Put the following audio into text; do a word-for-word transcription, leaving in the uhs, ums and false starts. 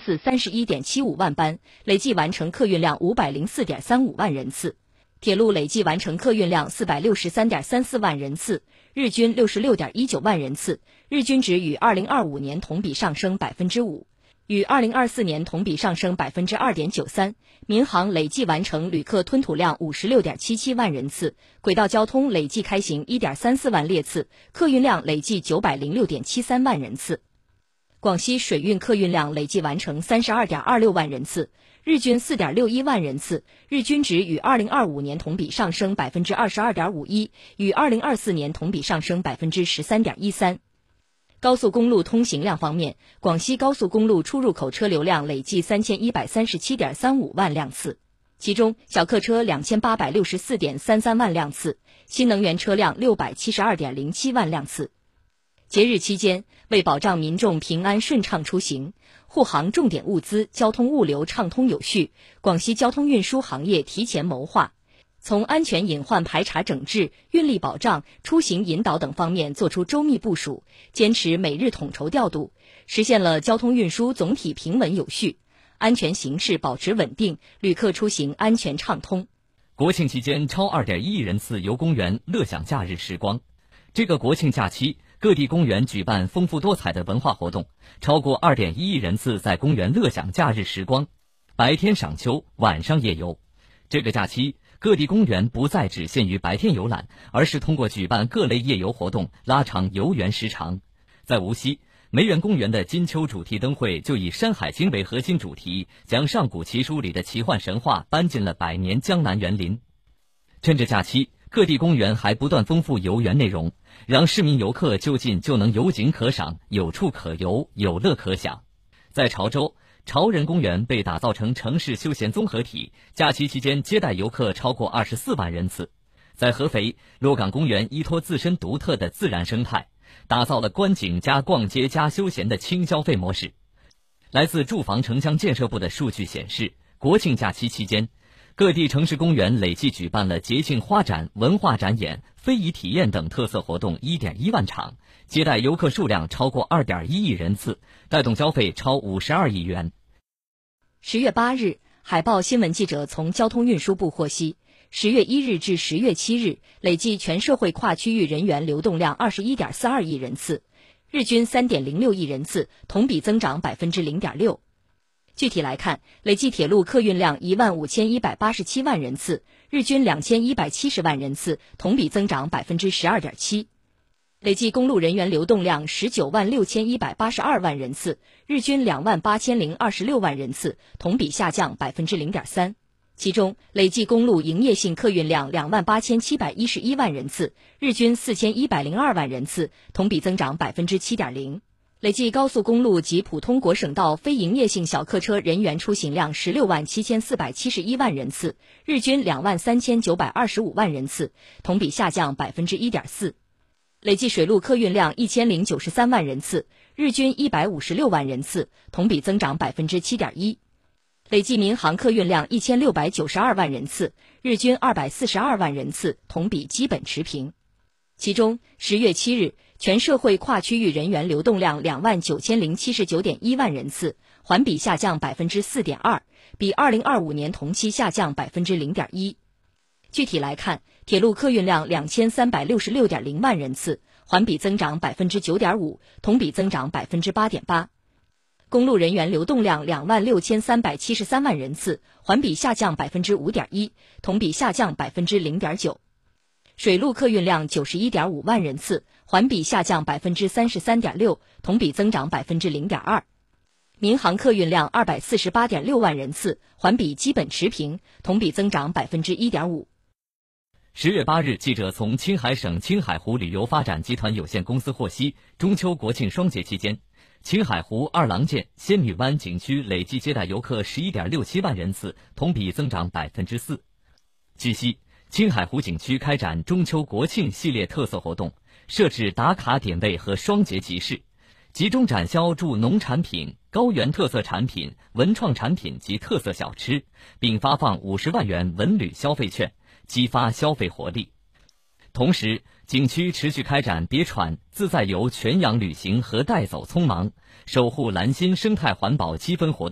次三十一点七五万班，累计完成客运量五百零四点三五万人次。铁路累计完成客运量四百六十三点三四万人次，日均六十六点一九万人次，日均值与二零二五年同比上升百分之五，与二零二四年同比上升百分之二点九三。民航累计完成旅客吞吐量五十六点七七万人次，轨道交通累计开行一点三四万列次，客运量累计九百零六点七三万人次。广西水运客运量累计完成三十二点二六万人次，日均四点六一万人次，日均值与二零二五年同比上升百分之二十二点五一，与二零二四年同比上升百分之十三点一三。高速公路通行量方面，广西高速公路出入口车流量累计三千一百三十七点三五万辆次，其中小客车两千八百六十四点三三万辆次，新能源车辆六百七十二点零七万辆次。节日期间，为保障民众平安顺畅出行，护航重点物资交通物流畅通有序，广西交通运输行业提前谋划，从安全隐患排查整治、运力保障、出行引导等方面做出周密部署，坚持每日统筹调度，实现了交通运输总体平稳有序，安全形势保持稳定，旅客出行安全畅通。 国庆期间，超 二点一亿人次游公园乐享假日时光。这个国庆假期，各地公园举办丰富多彩的文化活动，超过 二点一亿人次在公园乐享假日时光，白天赏秋，晚上夜游。这个假期，各地公园不再只限于白天游览，而是通过举办各类夜游活动，拉长游园时长。在无锡，梅园公园的金秋主题灯会就以《山海经》为核心主题，将上古奇书里的奇幻神话搬进了百年江南园林。趁着假期，各地公园还不断丰富游园内容，让市民游客就近就能有景可赏，有处可游，有乐可享。在潮州，潮人公园被打造成城市休闲综合体，假期期间接待游客超过二十四万人次。在合肥，洛岗公园依托自身独特的自然生态，打造了观景加逛街加休闲的轻消费模式。来自住房城乡建设部的数据显示，国庆假期期间，各地城市公园累计举办了节庆花展、文化展演、非遗体验等特色活动 一点一万场，接待游客数量超过 二点一亿人次，带动消费超五十二亿元。 十月八日，海报新闻记者从交通运输部获悉，十月一日至十月七日，累计全社会跨区域人员流动量 二十一点四二亿人次，日均 三点零六亿人次，同比增长 百分之零点六。具体来看，累计铁路客运量一万五千一百八十七万人次，日均两千一百七十万人次，同比增长 百分之十二点七。累计公路人员流动量十九万六千一百八十二万人次，日均两万八千零二十六万人次，同比下降 百分之零点三。其中，累计公路营业性客运量两万八千七百一十一万人次，日均四千一百零二万人次，同比增长 百分之七点零。累计高速公路及普通国省道非营业性小客车人员出行量十六万七千四百七十一万人次，日均两万三千九百二十五万人次，同比下降 百分之一点四。累计水陆客运量一千零九十三万人次，日均一百五十六万人次，同比增长 百分之七点一。累计民航客运量一千六百九十二万人次，日均二百四十二万人次，同比基本持平。其中，十月七日，全社会跨区域人员流动量两万九千零七十九点一万人次，环比下降 百分之四点二，比二零二五年同期下降 百分之零点一。具体来看，铁路客运量两千三百六十六点零万人次，环比增长 百分之九点五，同比增长 百分之八点八。公路人员流动量两万六千三百七十三万人次，环比下降 百分之五点一，同比下降 百分之零点九。水陆客运量九十一点五万人次，环比下降 百分之三十三点六，同比增长 百分之零点二。民航客运量二百四十八点六万人次，环比基本持平，同比增长 百分之一点五。 十月八日，记者从青海省青海湖旅游发展集团有限公司获悉，中秋国庆双节期间，青海湖二郎剑、仙女湾景区累计接待游客 十一点六七万人次，同比增长 百分之四。据悉，青海湖景区开展中秋国庆系列特色活动，设置打卡点位和双节集市，集中展销驻农产品、高原特色产品、文创产品及特色小吃，并发放五十万元文旅消费券，激发消费活力。同时，景区持续开展别闯、自在游、全氧旅行和带走匆忙、守护蓝心生态环保积分活动。